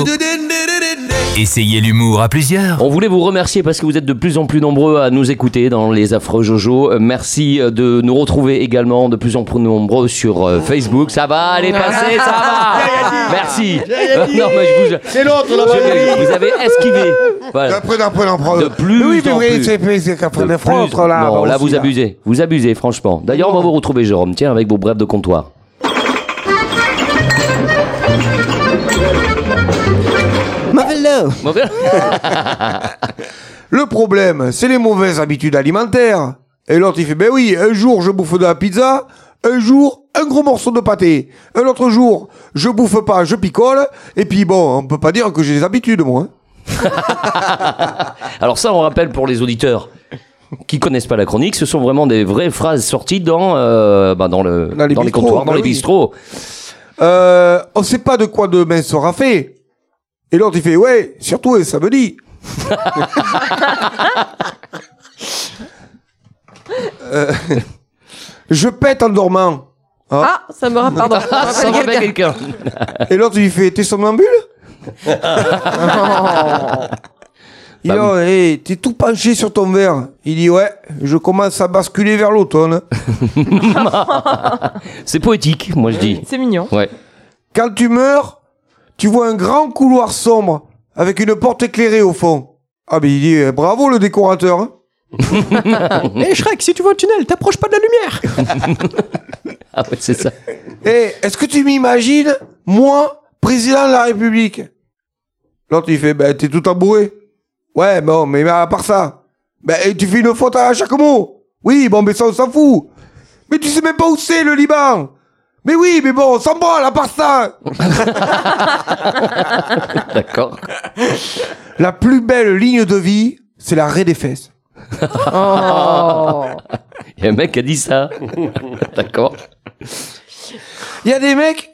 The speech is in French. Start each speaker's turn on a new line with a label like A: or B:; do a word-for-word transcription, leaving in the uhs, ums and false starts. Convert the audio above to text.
A: Essayez l'humour à plusieurs.
B: On voulait vous remercier parce que vous êtes de plus en plus nombreux à nous écouter dans les Affreux Jojo. Merci de nous retrouver également de plus en plus nombreux sur euh, Facebook. Ça va, allez passer, ça va. Merci. Euh, non mais je vous.
C: C'est l'autre là-bas.
B: Je- Vous avez esquivé. Voilà.
C: Après, après, après.
B: De plus
C: Oui, mais
B: en
C: oui,
B: plus.
C: c'est c'est qu'après
B: De
C: des fois,
B: plus-
C: entre là.
B: non,
C: bah,
B: là
C: aussi,
B: vous abusez. Vous abusez, franchement. D'ailleurs, on va vous retrouver, Jérôme. Tiens, avec vos brèves de comptoir. Mauvais.
C: Le problème, c'est les mauvaises habitudes alimentaires. Et l'autre, il fait, ben oui, un jour, je bouffe de la pizza. Un jour, un gros morceau de pâté. Un autre jour, je bouffe pas, je picole. Et puis bon, on peut pas dire que j'ai des habitudes, moi. hein.
B: Alors ça, on rappelle pour les auditeurs qui connaissent pas la chronique, ce sont vraiment des vraies phrases sorties dans, euh, bah, dans, le,
C: Dans les
B: dans les
C: bistrots,
B: comptoirs, dans
C: bah
B: les
C: oui.
B: bistrots.
C: Euh, on sait pas de quoi demain sera fait. Et l'autre, il fait, ouais, surtout un samedi. euh, je pète en dormant. Hein.
D: Ah, ça me rappelle. Pardon, ça me
B: Ça
D: rappelle
B: rappelle
D: quelqu'un.
B: quelqu'un.
C: Et l'autre, il fait, t'es somnambule? Il dit,
B: Bah
C: oh, hey, t'es tout penché sur ton verre. Il dit, ouais, je commence à basculer vers l'automne.
B: C'est poétique, moi je dis.
D: C'est mignon.
B: Ouais.
C: Quand tu meurs, tu vois un grand couloir sombre avec une porte éclairée au fond. Ah, ben il dit, eh, bravo le décorateur. Hein.
E: Eh Shrek, si tu vois un tunnel, t'approches pas de la lumière.
B: Ah ouais, c'est ça.
C: Eh, est-ce que tu m'imagines, moi, président de la République? L'autre, il fait, ben, t'es tout embourré. Ouais, bon, mais à part ça, ben, tu fais une faute à chaque mot. Oui, bon, mais ça, on s'en fout. Mais tu sais même pas où c'est, le Liban. Mais oui, mais bon, on s'en branle, à part ça.
B: D'accord.
C: La plus belle ligne de vie, c'est la raie des fesses.
D: Oh.
B: Il y a un mec qui a dit ça. D'accord.
C: Il y a des mecs,